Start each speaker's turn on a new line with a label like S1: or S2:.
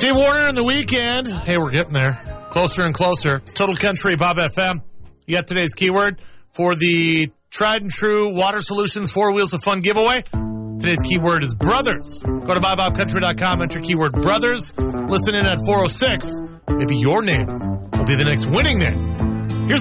S1: Steve Warner in the weekend. Hey, we're getting there. Closer and closer. It's Total Country, Bob FM. You got today's keyword for the tried and true Water Solutions 4 Wheels of Fun giveaway. Today's keyword is brothers. Go to BobCountry.com, enter keyword brothers. Listen in at 4:06. Maybe your name will be the next winning name. Here's